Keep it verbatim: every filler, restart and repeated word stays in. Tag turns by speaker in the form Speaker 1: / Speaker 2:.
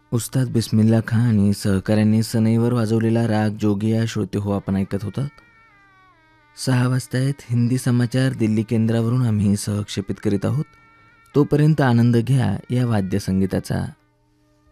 Speaker 1: उस्ताद बिस्मिल्ला खान आणि सहकाऱ्यांनी सनईवर वाजवलेला राग जोगिया श्रोते हो आपण ऐकत होतात. सहा वाजतायत. हिंदी समाचार दिल्ली केंद्रावरून आम्ही सहक्षेपित करीत आहोत. तोपर्यंत आनंद घ्या या वाद्यसंगीताचा.